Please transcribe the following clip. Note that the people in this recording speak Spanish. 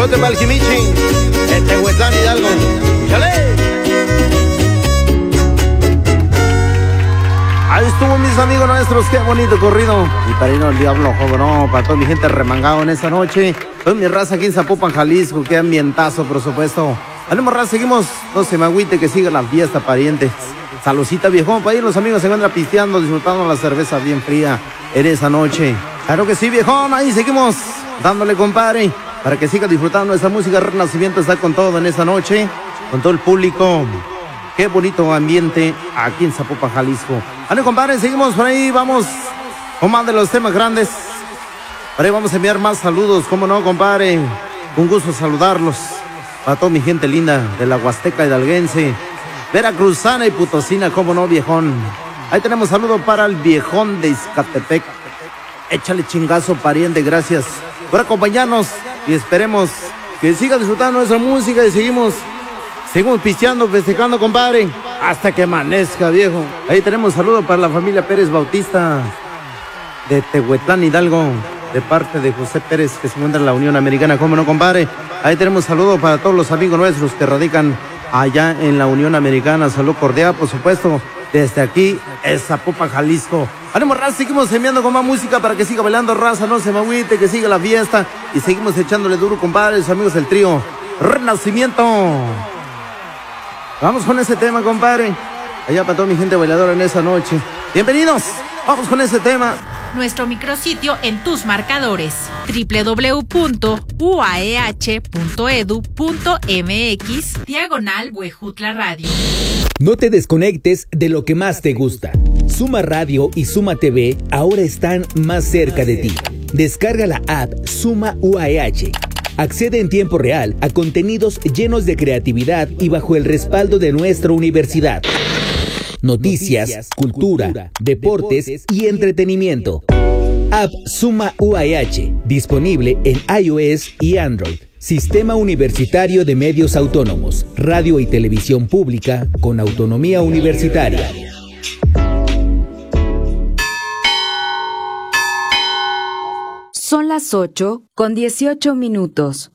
Saludos para el Jimichi, el Tehuetlán Hidalgo. ¡Chale! Ahí estuvo, mis amigos nuestros, qué bonito corrido. Y para irnos al diablo, joven, no, para toda mi gente remangado en esta noche. Toda mi raza aquí en Zapopan, Jalisco, qué ambientazo, por supuesto. Ánimo, raza, seguimos, no se me agüite, que siga la fiesta, pariente. Saludcita, viejón, para ir los amigos se encuentran pisteando, disfrutando la cerveza bien fría en esa noche. Claro que sí, viejón, ahí seguimos dándole, compadre, para que siga disfrutando esa música. Renacimiento está con todo en esa noche, con todo el público. Qué bonito ambiente aquí en Zapopan, Jalisco. Bueno, compadre, seguimos por ahí, vamos con más de los temas grandes. Por ahí vamos a enviar más saludos, cómo no, compadre. Un gusto saludarlos. Para toda mi gente linda de la Huasteca hidalguense, veracruzana y potosina, cómo no, viejón. Ahí tenemos saludo para el viejón de Izcatepec. Échale chingazo, pariente, gracias por acompañarnos y esperemos que siga disfrutando nuestra música y seguimos pisteando, festejando, compadre, hasta que amanezca, viejo. Ahí tenemos saludo para la familia Pérez Bautista de Tehuetlán Hidalgo, de parte de José Pérez, que se encuentra en la Unión Americana, cómo no, compadre. Ahí tenemos saludo para todos los amigos nuestros que radican allá en la Unión Americana. Salud cordial, por supuesto, desde aquí, en Zapopan, Jalisco. Ánimo, raza, seguimos enviando con más música para que siga bailando, raza, no se me agüite, que siga la fiesta. Y seguimos echándole duro, compadre, sus amigos del trío Renacimiento. Vamos con ese tema, compadre. Allá para toda mi gente bailadora en esa noche. Bienvenidos, vamos con ese tema. Nuestro micrositio en tus marcadores, www.uaeh.edu.mx/Huejutla Radio. No te desconectes de lo que más te gusta. Suma Radio y Suma TV ahora están más cerca de ti. Descarga la app Suma UAEH. Accede en tiempo real a contenidos llenos de creatividad y bajo el respaldo de nuestra universidad. Noticias, cultura, deportes y entretenimiento. App Suma UAEH, disponible en iOS y Android. Sistema Universitario de Medios Autónomos, radio y televisión pública con autonomía universitaria. Son las 8:18.